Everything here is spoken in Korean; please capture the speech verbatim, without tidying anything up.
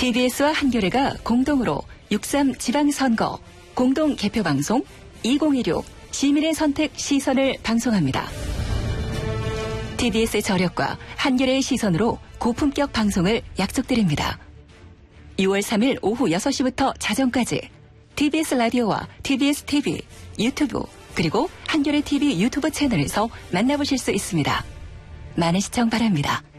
티비에스와 한겨레가 공동으로 육삼 지방선거 공동 개표방송 이천십육 시민의 선택 시선을 방송합니다. 티비에스의 저력과 한겨레의 시선으로 고품격 방송을 약속드립니다. 유월 삼일 오후 여섯 시부터 자정까지 티비에스 라디오와 티비에스 티비, 유튜브, 그리고 한겨레 티비 유튜브 채널에서 만나보실 수 있습니다. 많은 시청 바랍니다.